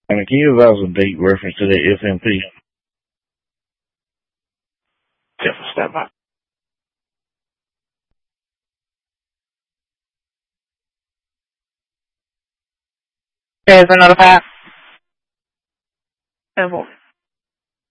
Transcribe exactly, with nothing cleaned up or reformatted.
And can you advise a date reference to the F M P? Jeff, step by. There's another five. Seven.